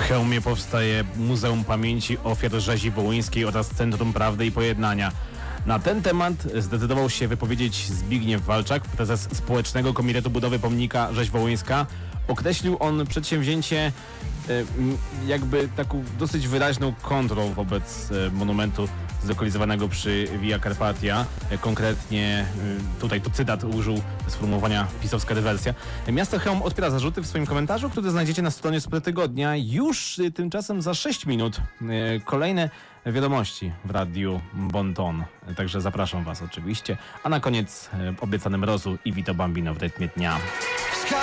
Chełmie powstaje Muzeum Pamięci Ofiar Rzezi Wołyńskiej oraz Centrum Prawdy i Pojednania. Na ten temat zdecydował się wypowiedzieć Zbigniew Walczak, prezes Społecznego Komitetu Budowy Pomnika Rzeź Wołyńska. Określił on przedsięwzięcie jakby taką dosyć wyraźną kontrą wobec monumentu zlokalizowanego przy Via Carpatia. Konkretnie tutaj to cytat użył sformułowania pisowska dywersja. Miasto Chełm odpiera zarzuty w swoim komentarzu, który znajdziecie na stronie Sport Tygodnia. Już tymczasem za 6 minut kolejne wiadomości w Radiu Bon Ton. Także zapraszam Was oczywiście. A na koniec obiecany mrozu i Vito Bambino w rytmie dnia.